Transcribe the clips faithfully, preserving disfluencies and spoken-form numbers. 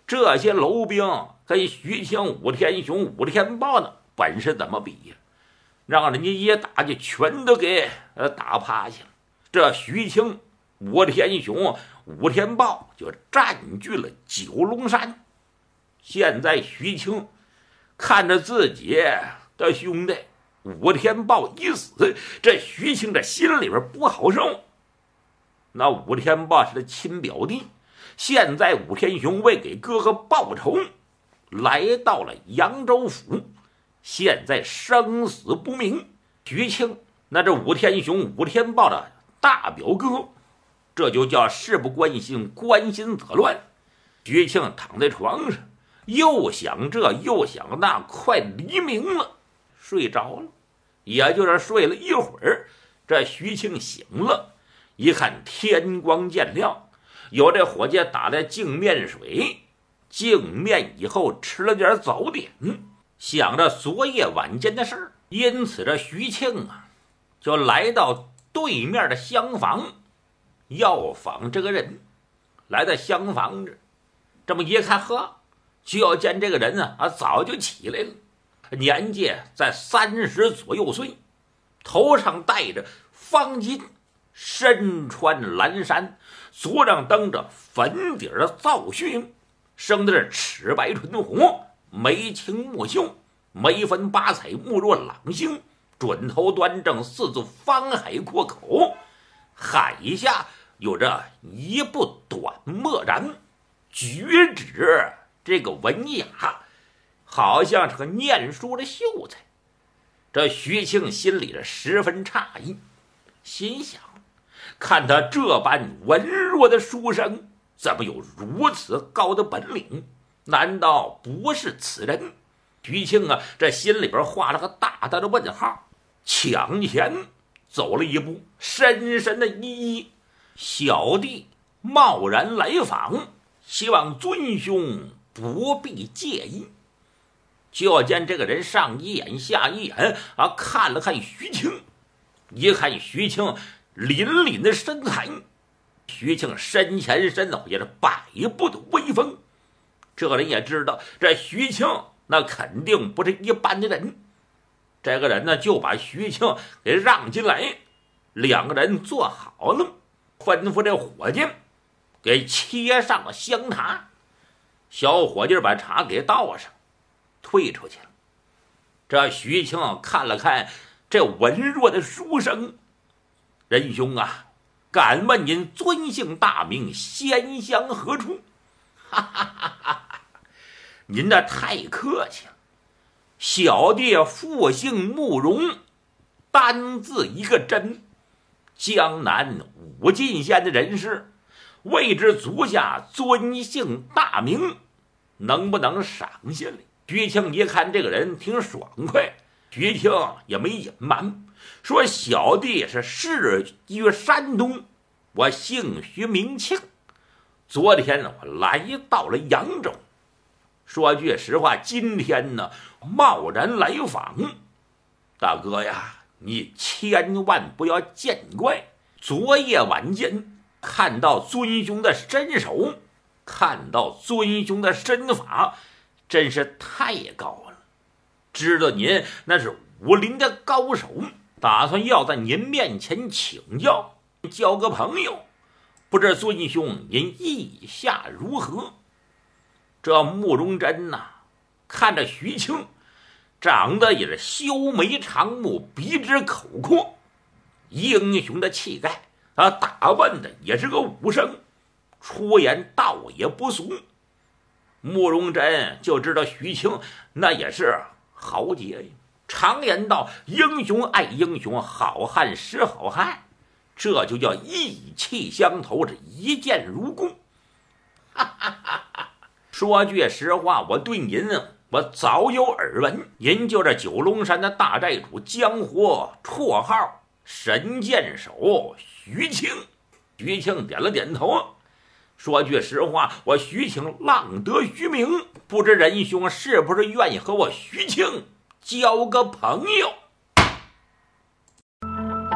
这些楼兵跟徐庆、武天雄、武天豹呢本事怎么比呀？让人家一打就全都给呃打趴下了。这徐庆、武天雄、武天豹就占据了九龙山。现在徐庆看着自己的兄弟武天豹一死，这徐庆这心里边不好受。那武天豹是他亲表弟，现在武天雄为给哥哥报仇，来到了扬州府，现在生死不明。徐庆那这武天雄、武天豹的大表哥，这就叫事不关心，关心则乱。徐庆躺在床上，又想这又想那，快黎明了，睡着了。也就是睡了一会儿，这徐庆醒了，一看天光渐亮，有这伙计打来净面水，净面以后吃了点早点，想着昨夜晚间的事儿，因此这徐庆啊，就来到对面的厢房要访这个人。来到厢房这，这么一看，呵，就要见这个人呢啊，早就起来了，年纪在三十左右岁，头上戴着方巾，身穿蓝衫，左上蹬着粉底的皂靴，生的是齿白唇红，眉清目秀，眉分八彩，目若朗星，准头端正，四字方海阔口，海下有着一部短墨然，举止这个文雅，好像是个念书的秀才。这徐庆心里十分诧异，心想，看他这般文弱的书生，怎么有如此高的本领？难道不是此人？徐庆啊，这心里边画了个大大的问号，抢前走了一步，深深的依依，小弟贸然来访，希望尊兄不必介意。就见这个人上一眼下一眼啊，看了看徐庆，一看徐庆凛凛的身材，徐庆身前身后也是百步的威风。这个人也知道这徐庆那肯定不是一般的人，这个人呢就把徐庆给让进来，两个人坐好了，吩咐这伙计给切上了香茶。小伙计把茶给倒上，退出去了。这徐庆看了看这文弱的书生，仁兄啊，敢问您尊姓大名，仙乡何处？哈哈哈哈，您这太客气了，小弟复姓慕容，单字一个真，江南武进县的人士，未知足下尊姓大名，能不能赏下来？徐庆一看这个人挺爽快，徐庆也没隐瞒，说小弟是世居山东，我姓徐名庆，昨天呢我来到了扬州，说句实话，今天呢贸然来访，大哥呀，你千万不要见怪。昨夜晚间看到尊兄的身手，看到尊兄的身法，真是太高了，知道您那是武林的高手，打算要在您面前请教，交个朋友，不知尊兄您意下如何？这慕容真呐、啊，看着徐庆长得也是修眉长目，鼻直口阔，英雄的气概啊，打扮的也是个武生，出言道也不俗。慕容真就知道徐庆那也是豪杰呀。常言道，英雄爱英雄，好汉识好汉，这就叫意气相投，这一见如故。哈哈哈哈，说句实话，我对您我早有耳闻，您就这九龙山的大寨主，江湖绰号神箭手徐庆。徐庆点了点头，说句实话，我徐庆浪得虚名，不知仁兄是不是愿意和我徐庆交个朋友？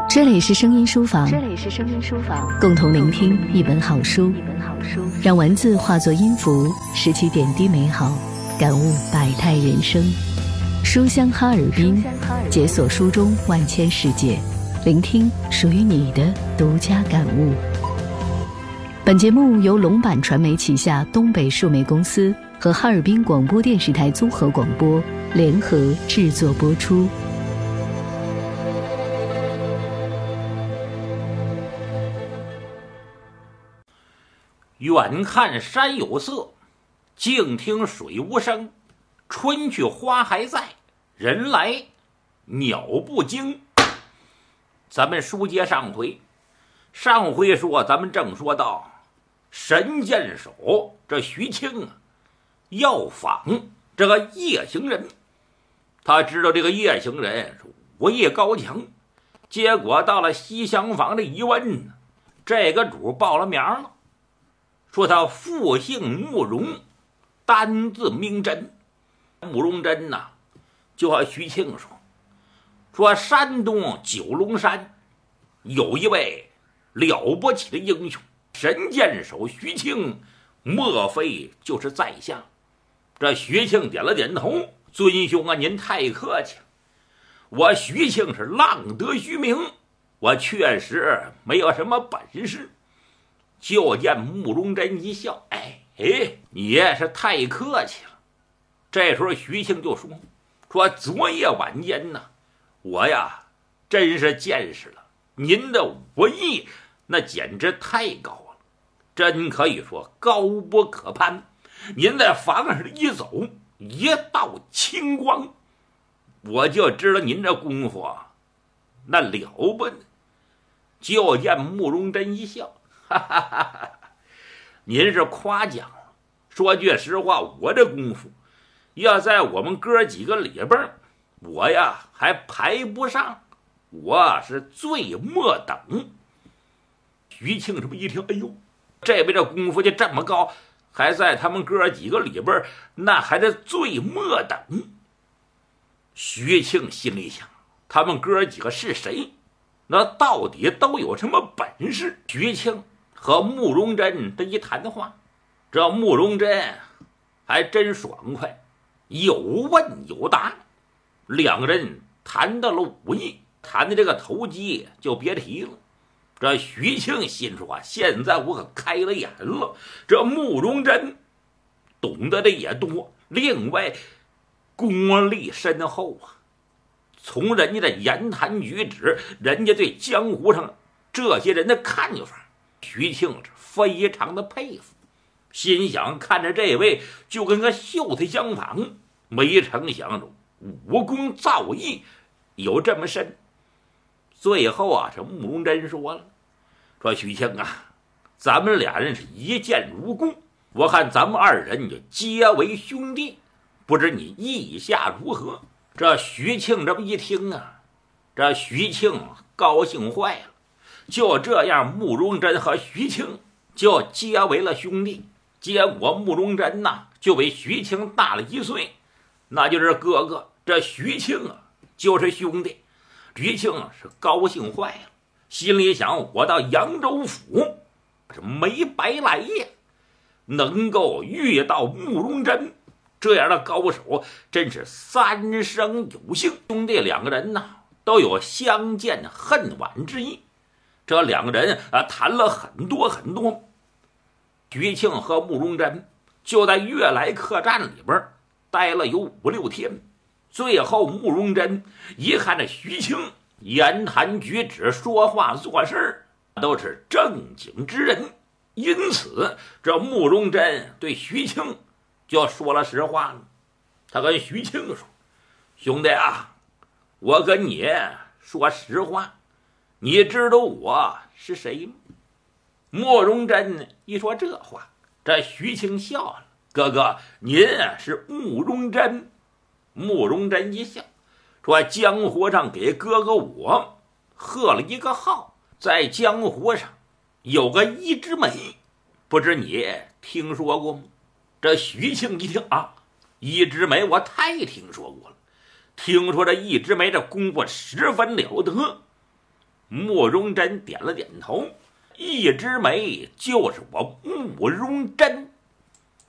这里是声音书房， 这里是声音书房， 共同聆听一本好书， 一本好书， 让文字化作音符，拾起点滴美好，感悟百态人生。书香哈尔滨，解锁书中万千世界，聆听属于你的独家感悟。本节目由龙版传媒旗下东北数媒公司和哈尔滨广播电视台综合广播联合制作播出。 远看山有色，静听水无声。春去花还在，人来鸟不惊。咱们书接上回，上回说咱们正说到神箭手这徐庆啊，要访这个夜行人。他知道这个夜行人是武艺高强，结果到了西厢房的一问，这个主报了名了，说他父姓慕容，单字明真。慕容真呐，就和徐庆说，说山东九龙山有一位了不起的英雄，神箭手徐庆，莫非就是在下？这徐庆点了点头，尊兄啊，您太客气了。我徐庆是浪得虚名，我确实没有什么本事。就见慕容真一笑，哎哎，你也是太客气了。这时候徐庆就说，说昨夜晚间呢，我呀真是见识了您的武艺，那简直太高了，真可以说高不可攀。您在房上一走，一道青光，我就知道您这功夫啊，那了不得。就见慕容真一笑，哈哈哈哈，您是夸奖了。说句实话，我这功夫要在我们哥几个里边，我呀还排不上，我是最末等。徐庆这么一听，哎呦，这位这功夫就这么高，还在他们哥几个里边，那还是最末等。徐庆心里想，他们哥几个是谁？那到底都有什么本事？徐庆和慕容真这一谈话，这慕容真还真爽快，有问有答。两个人谈到了武艺，谈的这个投机就别提了。这徐庆心说啊，现在我可开了眼了，这慕容真懂得的也多，另外功力深厚啊。从人家的言谈举止，人家对江湖上这些人的看法，徐庆是非常的佩服，心想看着这位就跟个秀才相仿，没成想着武功造诣有这么深。最后啊，这慕容真说了，说徐庆啊，咱们俩人是一见如故，我看咱们二人就结为兄弟，不知你意下如何？这徐庆这么一听啊，这徐庆高兴坏了。就这样，慕容真和徐庆就结为了兄弟。结果慕容真呐，就比徐庆大了一岁，那就是哥哥。这徐庆啊，就是兄弟。徐庆是高兴坏了，心里想，我到扬州府是没白来呀，能够遇到慕容真这样的高手，真是三生有幸。兄弟两个人呢，都有相见恨晚之意。这两个人啊，谈了很多很多。徐庆和慕容真就在悦来客栈里边待了有五六天。最后慕容真一看这徐庆言谈举止、说话做事都是正经之人，因此这慕容真对徐庆就说了实话了。他跟徐庆说，兄弟啊，我跟你说实话，你知道我是谁吗？慕容真一说这话，这徐庆笑了，哥哥，您是慕容真。慕容真一笑，说江湖上给哥哥我贺了一个号，在江湖上有个一枝梅，不知你听说过吗？这徐庆一听啊，一枝梅我太听说过了，听说这一枝梅这功夫十分了得， 慕容珍点了点头，一枝梅就是我慕容珍。